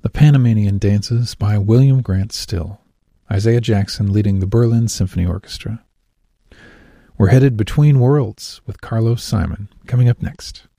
The Panamanian Dances by William Grant Still. Isaiah Jackson leading the Berlin Symphony Orchestra. We're headed between worlds with Carlos Simon, coming up next.